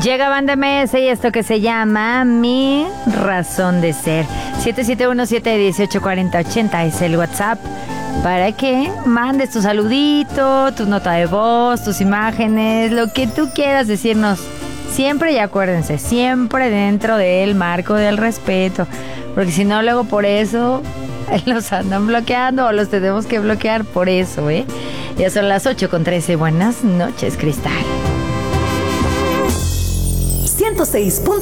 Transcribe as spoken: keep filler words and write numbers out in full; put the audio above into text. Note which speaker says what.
Speaker 1: Llega Banda M S y esto que se llama Mi Razón de Ser. siete siete uno siete uno ocho cuatro cero ocho cero es el WhatsApp para que mandes tu saludito, tu nota de voz, tus imágenes, lo que tú quieras decirnos. Siempre, y acuérdense, siempre dentro del marco del respeto, porque si no, luego por eso los andan bloqueando o los tenemos que bloquear por eso, ¿eh? Ya son las ocho con trece. Buenas noches, Cristal.
Speaker 2: ciento seis punto